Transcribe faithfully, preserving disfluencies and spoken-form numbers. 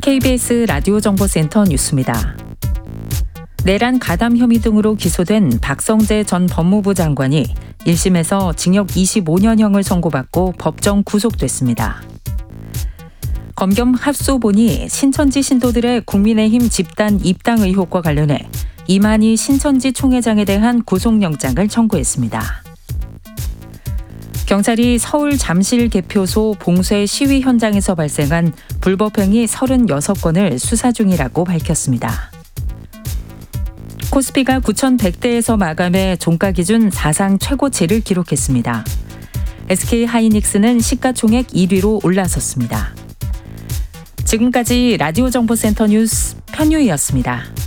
케이비에스 라디오 정보센터 뉴스입니다. 내란 가담 혐의 등으로 기소된 박성재 전 법무부 장관이 일 심에서 징역 이십오 년형을 선고받고 법정 구속됐습니다. 검경 합수본이 신천지 신도들의 국민의힘 집단 입당 의혹과 관련해 이만희 신천지 총회장에 대한 구속영장을 청구했습니다. 경찰이 서울 잠실 개표소 봉쇄 시위 현장에서 발생한 불법행위 서른여섯 건을 수사 중이라고 밝혔습니다. 코스피가 구천백 대에서 마감해 종가 기준 사상 최고치를 기록했습니다. 에스케이하이닉스는 시가총액 일 위로 올라섰습니다. 지금까지 라디오 정보센터 뉴스 편유희였습니다.